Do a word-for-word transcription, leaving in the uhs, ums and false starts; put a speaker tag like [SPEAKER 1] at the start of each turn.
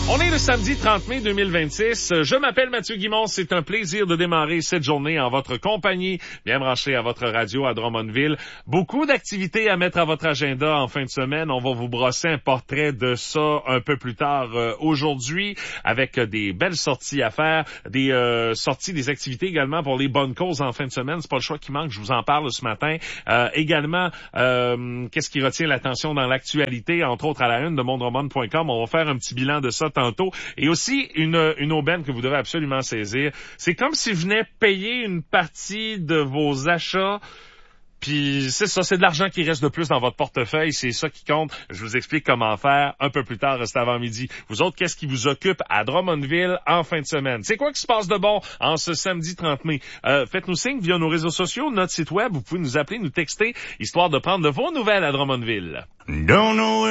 [SPEAKER 1] On est le samedi trente mai deux mille vingt-six. Je m'appelle Mathieu Guimond. C'est un plaisir de démarrer cette journée en votre compagnie, bien branché à votre radio à Drummondville. Beaucoup d'activités à mettre à votre agenda en fin de semaine. On va vous brosser un portrait de ça un peu plus tard euh, aujourd'hui, avec des belles sorties à faire, des euh, sorties, des activités également pour les bonnes causes en fin de semaine. C'est pas le choix qui manque. Je vous en parle ce matin. Euh, également, euh, qu'est-ce qui retient l'attention dans l'actualité, entre autres à la une de mondroman point com. On va faire un petit bilan de ça tantôt. Et aussi, une, une aubaine que vous devez absolument saisir. C'est comme si je venais payer une partie de vos achats. Puis c'est ça, c'est de l'argent qui reste de plus dans votre portefeuille. C'est ça qui compte. Je vous explique comment faire un peu plus tard, cet avant-midi. Vous autres, qu'est-ce qui vous occupe à Drummondville en fin de semaine? C'est quoi qui se passe de bon en ce samedi trente mai? Euh, faites-nous signe via nos réseaux sociaux, notre site web. Vous pouvez nous appeler, nous texter, histoire de prendre de vos nouvelles à Drummondville. Don't know